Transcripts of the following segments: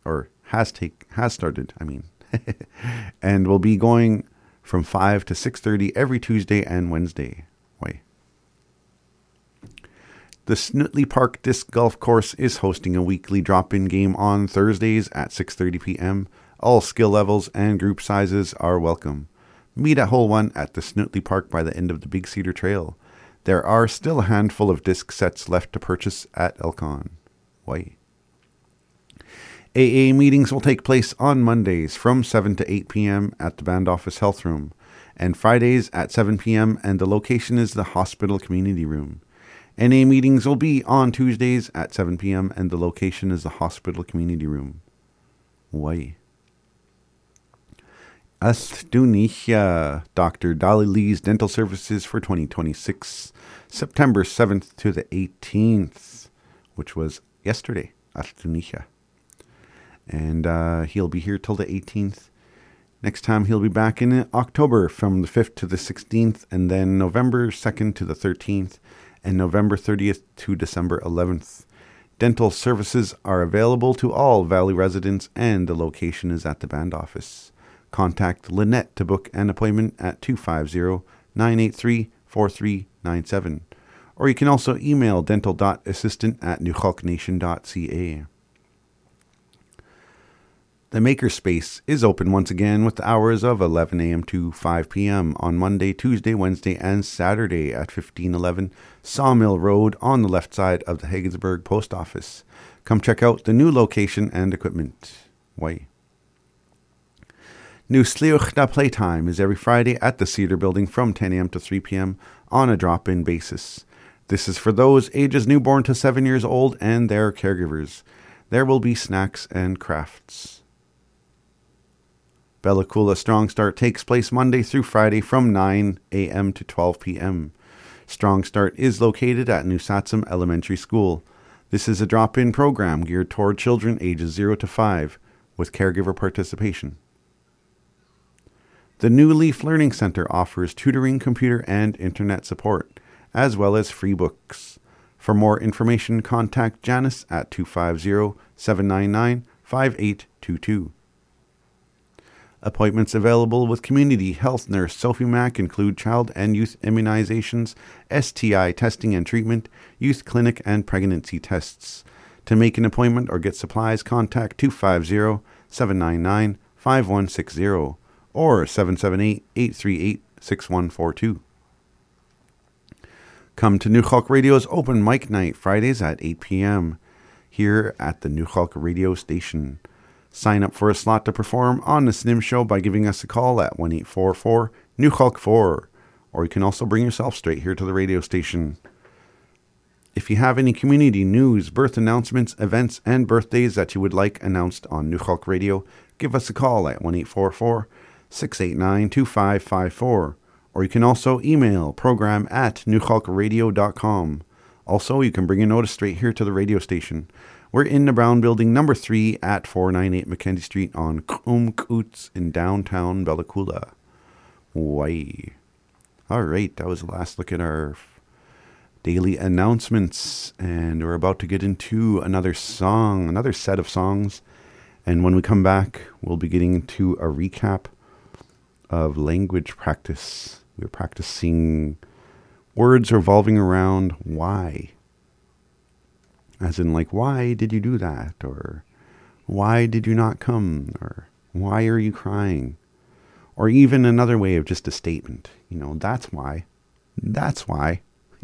or has started, I mean, and will be going from 5 to 6:30 every Tuesday and Wednesday. Why? The Snotley Park Disc Golf Course is hosting a weekly drop-in game on Thursdays at 6:30 p.m. All skill levels and group sizes are welcome. Meet at Hole 1 at the Snotley Park by the end of the Big Cedar Trail. There are still a handful of disc sets left to purchase at Elcon. Why? AA meetings will take place on Mondays from 7 to 8 p.m. at the Band Office Health Room, and Fridays at 7 p.m., and the location is the Hospital Community Room. NA meetings will be on Tuesdays at 7 p.m., and the location is the Hospital Community Room. Why? Astunisha, Dr. Dolly Lee's dental services for 2026, September 7th to the 18th, which was yesterday, Astunisha. And he'll be here till the 18th. Next time he'll be back in October from the 5th to the 16th, and then November 2nd to the 13th, and November 30th to December 11th. Dental services are available to all Valley residents, and the location is at the Band Office. Contact Lynette to book an appointment at 250-983-4397. Or you can also email dental.assistant@newhawknation.ca. The Makerspace is open once again with the hours of 11 a.m. to 5 p.m. on Monday, Tuesday, Wednesday, and Saturday at 1511 Sawmill Road on the left side of the Haggensburg Post Office. Come check out the new location and equipment. Why? New Sliochta Playtime is every Friday at the Cedar Building from 10 a.m. to 3 p.m. on a drop-in basis. This is for those ages newborn to 7 years old and their caregivers. There will be snacks and crafts. Bella Coola Strong Start takes place Monday through Friday from 9 a.m. to 12 p.m. Strong Start is located at New Satsum Elementary School. This is a drop-in program geared toward children ages 0 to 5 with caregiver participation. The New Leaf Learning Center offers tutoring, computer, and internet support, as well as free books. For more information, contact Janice at 250-799-5822. Appointments available with Community Health Nurse Sophie Mack include child and youth immunizations, STI testing and treatment, youth clinic, and pregnancy tests. To make an appointment or get supplies, contact 250-799-5160 or 778-838-6142. Come to New Hawk Radio's open mic night Fridays at 8 p.m. here at the New Hawk Radio Station. Sign up for a slot to perform on the Snim Show by giving us a call at 1-844-NEW-HAWK-4, or you can also bring yourself straight here to the radio station. If you have any community news, birth announcements, events, and birthdays that you would like announced on New Hawk Radio, give us a call at 1-844-689-2554, or you can also email program@newhawkradio.com. Also, you can bring a notice straight here to the radio station. We're in the Brown Building, number 3 at 498 Mackenzie Street on Coots in downtown Bella Coola. Why? All right, that was the last look at our daily announcements, and we're about to get into another set of songs. And when we come back, we'll be getting into a recap of language practice. We're practicing words revolving around why. As in, like, why did you do that? Or why did you not come? Or why are you crying? Or even another way of just a statement. That's why. That's why.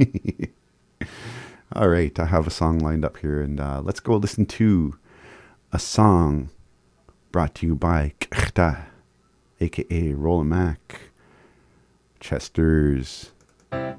All right, I have a song lined up here, and let's go listen to a song brought to you by K'ta, a.k.a. Roland Mack, Chester's